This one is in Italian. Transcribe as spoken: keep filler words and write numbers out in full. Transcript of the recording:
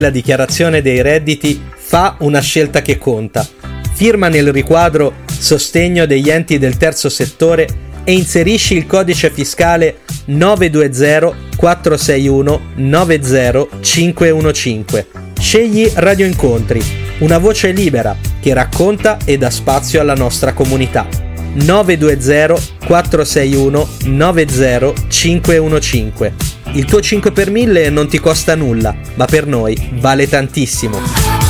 La dichiarazione dei redditi fa una scelta che conta. Firma nel riquadro Sostegno degli enti del terzo settore e inserisci il codice fiscale nove due zero quattro sei uno nove zero cinque uno cinque. Scegli Radio Incontri, una voce libera che racconta e dà spazio alla nostra comunità. nove due zero quattro sei uno nove zero cinque uno cinque. Il tuo cinque per mille non ti costa nulla, ma per noi vale tantissimo.